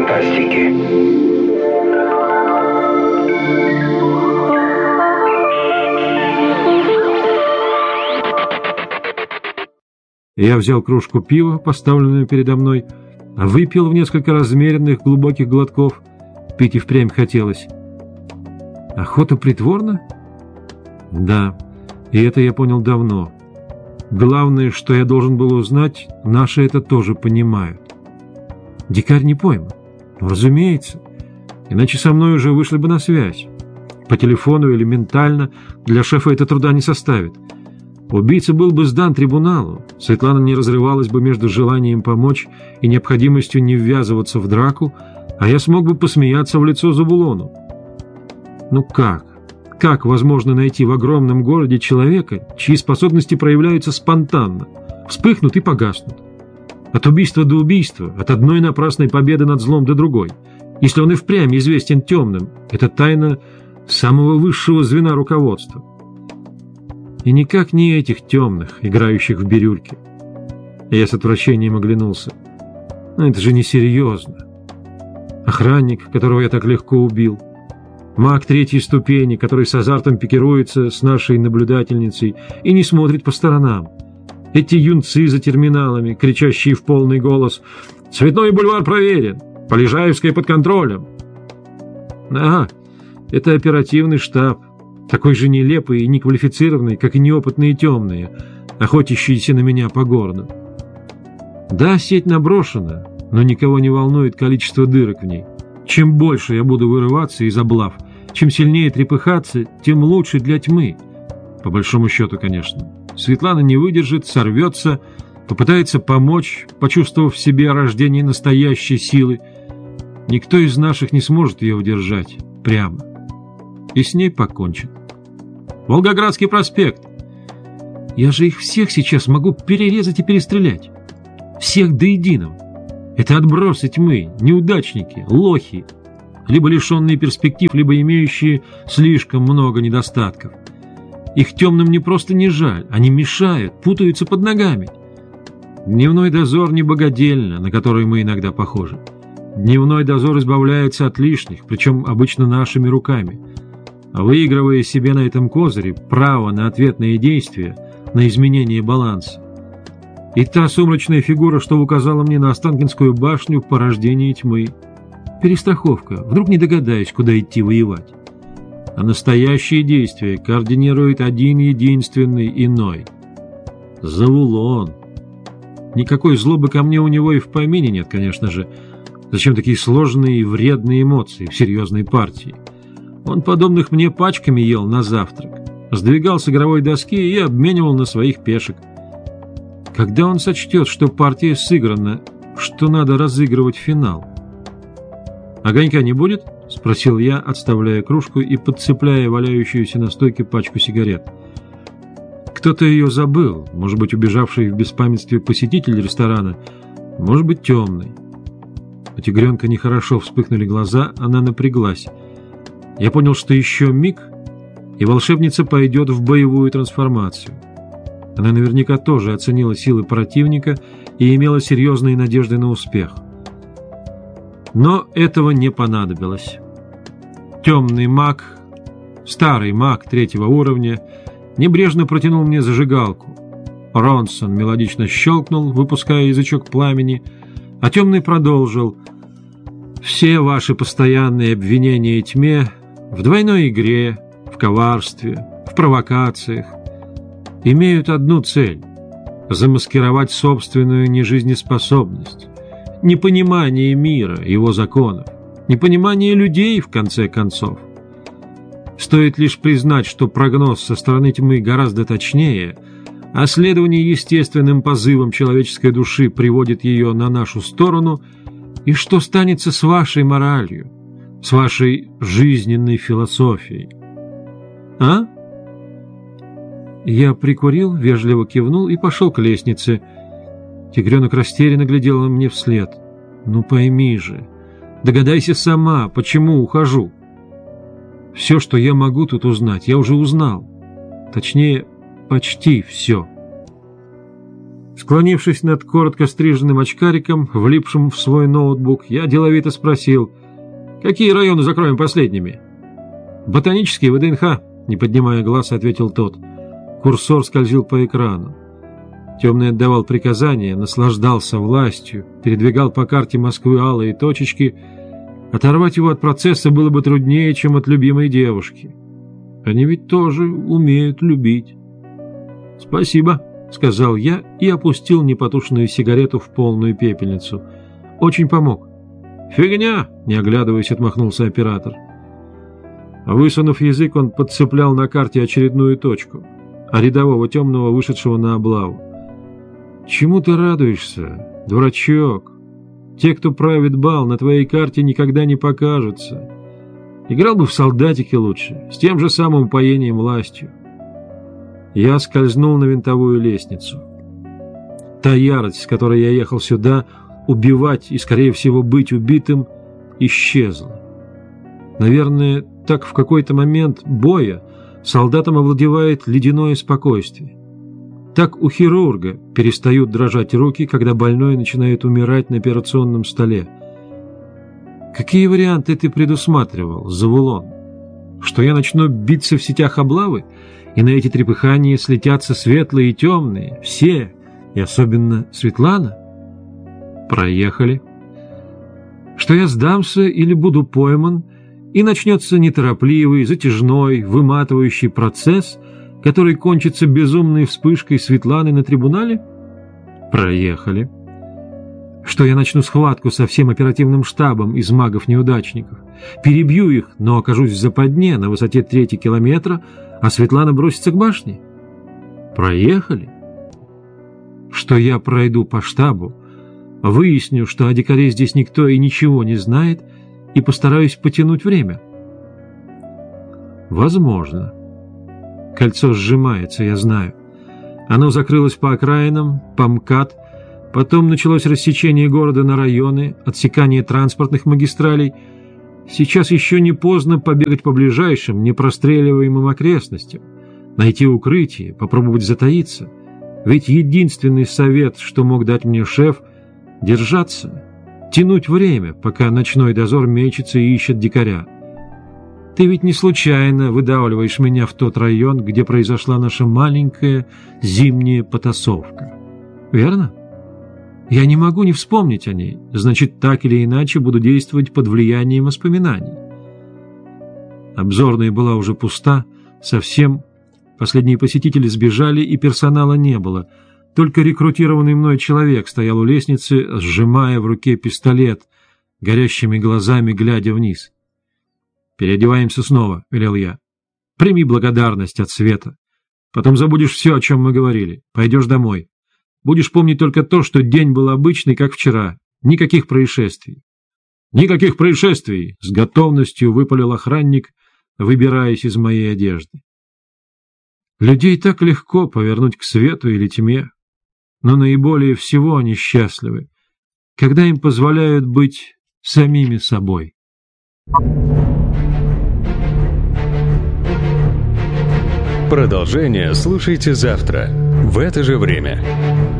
фантастики. Я взял кружку пива, поставленную передо мной, выпил в несколько размеренных глубоких глотков. Пить и впрямь хотелось. Охота притворна? Да, и это я понял давно. Главное, что я должен был узнать, наши это тоже понимают. Дикарь не пойман. Разумеется. Иначе со мной уже вышли бы на связь. По телефону или ментально для шефа это труда не составит. Убийца был бы сдан трибуналу. Светлана не разрывалась бы между желанием помочь и необходимостью не ввязываться в драку, а я смог бы посмеяться в лицо Забулону. Ну как? Как возможно найти в огромном городе человека, чьи способности проявляются спонтанно, вспыхнут и погаснут? От убийства до убийства, от одной напрасной победы над злом до другой. Если он и впрямь известен темным, это тайна самого высшего звена руководства. И никак не этих темных, играющих в бирюльки. Я с отвращением оглянулся. Но это же несерьезно. Охранник, которого я так легко убил. Маг третьей ступени, который с азартом пикируется с нашей наблюдательницей и не смотрит по сторонам. Эти юнцы за терминалами, кричащие в полный голос: «Цветной бульвар проверен! Полежаевская под контролем!» Ага, это оперативный штаб, такой же нелепый и неквалифицированный, как и неопытные темные, охотящиеся на меня по городу. Да, сеть наброшена, но никого не волнует количество дырок в ней. Чем больше я буду вырываться из облав, чем сильнее трепыхаться, тем лучше для тьмы. По большому счету, конечно. Светлана не выдержит, сорвется, попытается помочь, почувствовав в себе рождение настоящей силы. Никто из наших не сможет ее удержать прямо. И с ней покончит. Волгоградский проспект. Я же их всех сейчас могу перерезать и перестрелять. Всех до единого. Это отбросы тьмы, неудачники, лохи, либо лишенные перспектив, либо имеющие слишком много недостатков. Их темным не просто не жаль, они мешают, путаются под ногами. Дневной дозор не богадельня, на который мы иногда похожи. Дневной дозор избавляется от лишних, причем обычно нашими руками, выигрывая себе на этом козыре право на ответные действия, на изменение баланса. И та сумрачная фигура, что указала мне на Останкинскую башню, порождение тьмы. Перестраховка, вдруг не догадаюсь, куда идти воевать. А настоящие действия координирует один единственный иной — Завулон. Никакой злобы ко мне у него и в помине нет, конечно же. Зачем такие сложные и вредные эмоции в серьезной партии? Он подобных мне пачками ел на завтрак, сдвигал с игровой доски и обменивал на своих пешек. Когда он сочтет, что партия сыграна, что надо разыгрывать финал? «Огонька не будет?» — спросил я, отставляя кружку и подцепляя валяющуюся на стойке пачку сигарет. Кто-то ее забыл, может быть, убежавший в беспамятстве посетитель ресторана, может быть, темный. У тигренка нехорошо вспыхнули глаза, она напряглась. Я понял, что еще миг, и волшебница пойдет в боевую трансформацию. Она наверняка тоже оценила силы противника и имела серьезные надежды на успех. Но этого не понадобилось. Темный маг, старый маг третьего уровня, небрежно протянул мне зажигалку. Ронсон мелодично щелкнул, выпуская язычок пламени, а темный продолжил: «Все ваши постоянные обвинения тьме в двойной игре, в коварстве, в провокациях имеют одну цель — замаскировать собственную нежизнеспособность, непонимание мира, его законов, непонимание людей, в конце концов. Стоит лишь признать, что прогноз со стороны тьмы гораздо точнее, а следование естественным позывам человеческой души приводит ее на нашу сторону, и что станется с вашей моралью, с вашей жизненной философией. А?» Я прикурил, вежливо кивнул и пошел к лестнице. Тигренок растерянно глядел мне вслед. «Ну пойми же, догадайся сама, почему ухожу. Все, что я могу тут узнать, я уже узнал. Точнее, почти все». Склонившись над коротко стриженным очкариком, влипшим в свой ноутбук, я деловито спросил: «Какие районы закроем последними?» «Ботанический, ВДНХ», — не поднимая глаз, ответил тот. Курсор скользил по экрану. Темный отдавал приказания, наслаждался властью, передвигал по карте Москвы алые точечки. Оторвать его от процесса было бы труднее, чем от любимой девушки. Они ведь тоже умеют любить. «Спасибо», — сказал я и опустил непотушенную сигарету в полную пепельницу. «Очень помог». «Фигня!» — не оглядываясь, отмахнулся оператор. Высунув язык, он подцеплял на карте очередную точку, а рядового темного, вышедшего на облаву. «Чему ты радуешься, дурачок? Те, кто правит бал, на твоей карте никогда не покажутся. Играл бы в солдатики лучше, с тем же самым упоением властью». Я скользнул на винтовую лестницу. Та ярость, с которой я ехал сюда, убивать и, скорее всего, быть убитым, исчезла. Наверное, так в какой-то момент боя солдатам овладевает ледяное спокойствие. Так у хирурга перестают дрожать руки, когда больной начинает умирать на операционном столе. Какие варианты ты предусматривал, Завулон? Что я начну биться в сетях облавы, и на эти трепыхания слетятся светлые и темные, все, и особенно Светлана? Проехали. Что я сдамся или буду пойман, и начнется неторопливый, затяжной, выматывающий процесс, который кончится безумной вспышкой Светланы на трибунале? Проехали. Что я начну схватку со всем оперативным штабом из магов-неудачников, перебью их, но окажусь в западне на высоте 3 километра, а Светлана бросится к башне? Проехали. Что я пройду по штабу, выясню, что о дикаре здесь никто и ничего не знает, и постараюсь потянуть время? Возможно. Кольцо сжимается, я знаю. Оно закрылось по окраинам, по МКАД, потом началось рассечение города на районы, отсекание транспортных магистралей. Сейчас еще не поздно побегать по ближайшим, непростреливаемым окрестностям, найти укрытие, попробовать затаиться. Ведь единственный совет, что мог дать мне шеф — держаться, тянуть время, пока ночной дозор мечется и ищет дикаря. Ты ведь не случайно выдавливаешь меня в тот район, где произошла наша маленькая зимняя потасовка. Верно? Я не могу не вспомнить о ней, значит, так или иначе буду действовать под влиянием воспоминаний. Обзорная была уже пуста, совсем. Последние посетители сбежали, и персонала не было. Только рекрутированный мной человек стоял у лестницы, сжимая в руке пистолет, горящими глазами глядя вниз. «Переодеваемся снова», — велел я. «Прими благодарность от Света. Потом забудешь все, о чем мы говорили. Пойдешь домой. Будешь помнить только то, что день был обычный, как вчера. Никаких происшествий». «Никаких происшествий!» — с готовностью выпалил охранник, выбираясь из моей одежды. Людей так легко повернуть к свету или тьме, но наиболее всего они счастливы, когда им позволяют быть самими собой. Продолжение слушайте завтра в это же время.